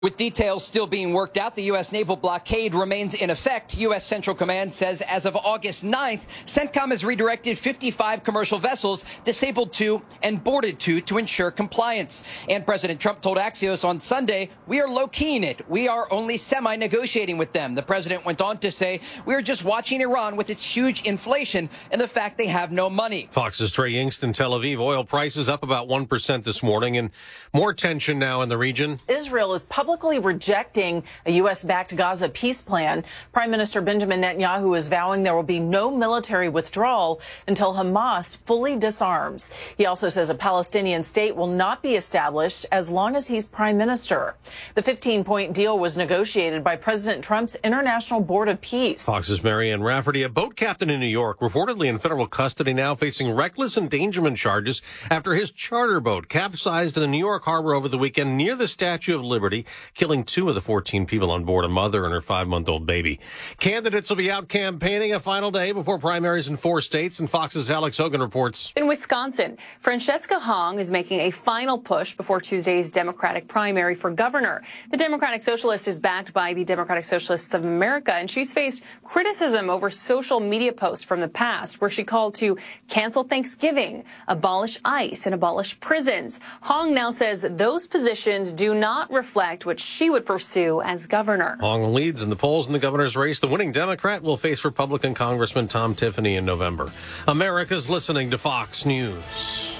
With details still being worked out, the U.S. naval blockade remains in effect. U.S. Central Command says as of August 9th, CENTCOM has redirected 55 commercial vessels, disabled 2 and boarded 2 to ensure compliance. And President Trump told Axios on Sunday, "We are low-keying it. We are only semi-negotiating with them." The president went on to say, "We are just watching Iran with its huge inflation and the fact they have no money." Fox's Trey Yingst in Tel Aviv. Oil prices up about 1% this morning, and more tension now in the region. Israel is publicly rejecting a U.S.-backed Gaza peace plan. Prime Minister Benjamin Netanyahu is vowing there will be no military withdrawal until Hamas fully disarms. He also says a Palestinian state will not be established as long as he's prime minister. The 15-point deal was negotiated by President Trump's International Board of Peace. Fox's Marianne Rafferty, a boat captain in New York, reportedly in federal custody now, facing reckless endangerment charges after his charter boat capsized in the New York harbor over the weekend near the Statue of Liberty, killing 2 of the 14 people on board, a mother and her 5-month-old baby. Candidates will be out campaigning a final day before primaries in 4 states, and Fox's Alex Hogan reports. In Wisconsin, Francesca Hong is making a final push before Tuesday's Democratic primary for governor. The Democratic Socialist is backed by the Democratic Socialists of America, and she's faced criticism over social media posts from the past where she called to cancel Thanksgiving, abolish ICE, and abolish prisons. Hong now says that those positions do not reflect what she would pursue as governor. Hong leads in the polls in the governor's race. The winning Democrat will face Republican Congressman Tom Tiffany in November. America's listening to Fox News.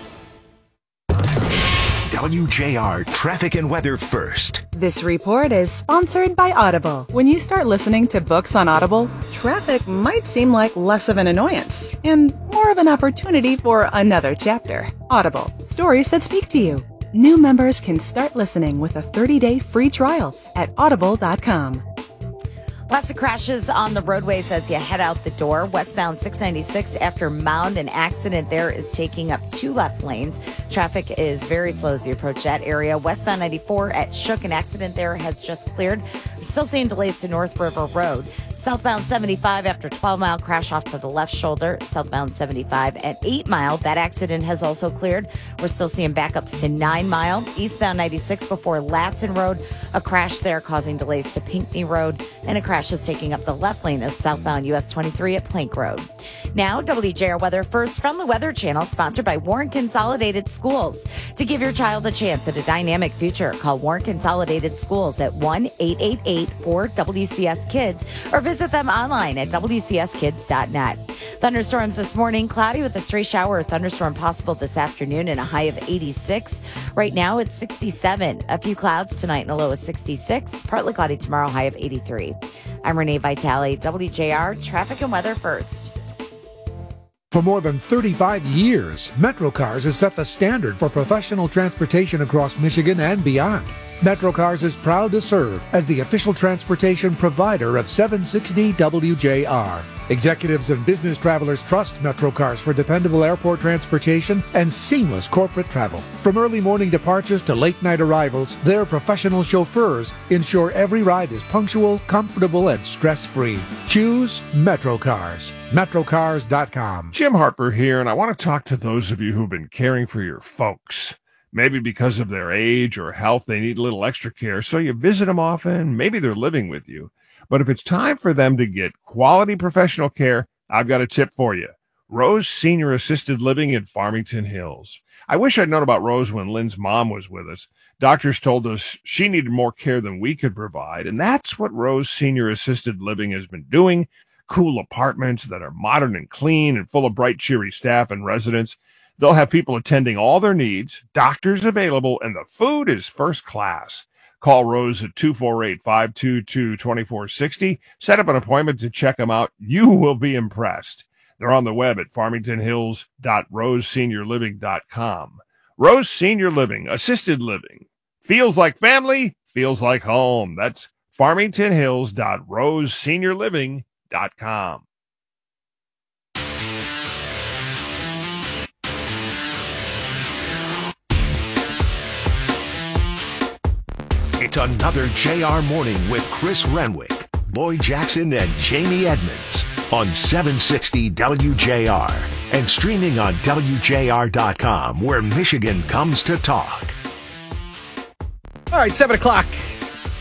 WJR Traffic and Weather First. This report is sponsored by Audible. When you start listening to books on Audible, traffic might seem like less of an annoyance and more of an opportunity for another chapter. Audible, stories that speak to you. New members can start listening with a 30-day free trial at audible.com. Lots of crashes on the roadways as you head out the door. Westbound 696 after Mound, an accident there is taking up 2 left lanes. Traffic is very slow as you approach that area. Westbound 94 at Shook, an accident there has just cleared. We're still seeing delays to North River Road. Southbound 75 after 12-mile crash off to the left shoulder. Southbound 75 at 8 Mile. That accident has also cleared. We're still seeing backups to 9 Mile. Eastbound 96 before Latson Road. A crash there causing delays to Pinckney Road. And a crash is taking up the left lane of southbound US 23 at Plank Road. Now, WJR Weather First from the Weather Channel, sponsored by Warren Consolidated Schools. To give your child a chance at a dynamic future, call Warren Consolidated Schools at 1-888-4WCS-KIDS or visit them online at WCSKids.net. Thunderstorms this morning, cloudy with a stray shower or thunderstorm possible this afternoon and a high of 86. Right now it's 67. A few clouds tonight and a low of 66. Partly cloudy tomorrow, high of 83. I'm Renee Vitale, WJR Traffic and Weather First. For more than 35 years, MetroCars has set the standard for professional transportation across Michigan and beyond. MetroCars is proud to serve as the official transportation provider of 760 WJR. Executives and business travelers trust MetroCars for dependable airport transportation and seamless corporate travel. From early morning departures to late night arrivals, their professional chauffeurs ensure every ride is punctual, comfortable, and stress-free. Choose MetroCars. MetroCars.com. Jim Harper here, and I want to talk to those of you who've been caring for your folks. Maybe because of their age or health, they need a little extra care, so you visit them often. Maybe they're living with you. But if it's time for them to get quality professional care, I've got a tip for you. Rose Senior Assisted Living in Farmington Hills. I wish I'd known about Rose when Lynn's mom was with us. Doctors told us she needed more care than we could provide, and that's what Rose Senior Assisted Living has been doing. Cool apartments that are modern and clean and full of bright, cheery staff and residents. They'll have people attending all their needs, doctors available, and the food is first class. Call Rose at 248-522-2460. Set up an appointment to check them out. You will be impressed. They're on the web at farmingtonhills.roseseniorliving.com. Rose Senior Living, assisted living. Feels like family, feels like home. That's farmingtonhills.roseseniorliving.com. It's another JR Morning with Chris Renwick, Lloyd Jackson, and Jamie Edmonds on 760 WJR and streaming on WJR.com, where Michigan comes to talk. All right, 7 o'clock